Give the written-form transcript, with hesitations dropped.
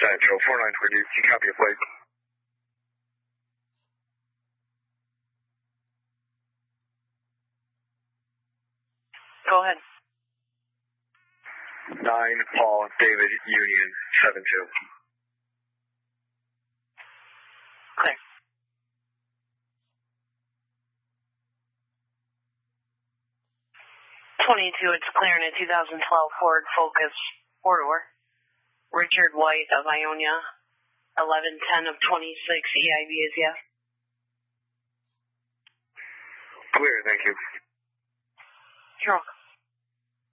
Central, 4920, can you copy your plate? Go ahead. 9 Paul David Union 72. Clear. It's clear in a 2012 Ford Focus 4-door. Richard White of Ionia, 1110 of 26, EIV is yes. Clear, thank you. You're welcome.